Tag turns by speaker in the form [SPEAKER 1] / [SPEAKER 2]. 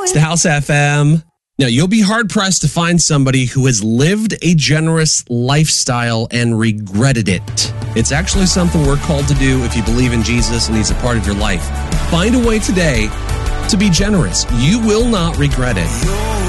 [SPEAKER 1] It's the House FM. Now, you'll be hard-pressed to find somebody who has lived a generous lifestyle and regretted it. It's actually something we're called to do if you believe in Jesus and he's a part of your life. Find a way today to be generous. You will not regret it.